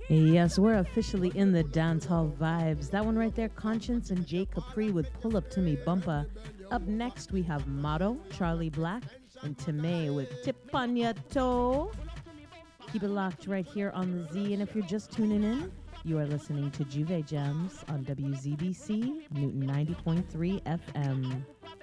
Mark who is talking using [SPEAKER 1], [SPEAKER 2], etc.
[SPEAKER 1] Yes, we're officially in the dance hall vibes. That one right there, Conscience and Jay Capri with Pull Up to Me Bumper. Up next, we have Motto, Charlie Black, and Timay with Tip on Your Toe. Keep it locked right here on the Z. And if you're just tuning in, you are listening to Juve Gems on WZBC Newton 90.3 FM.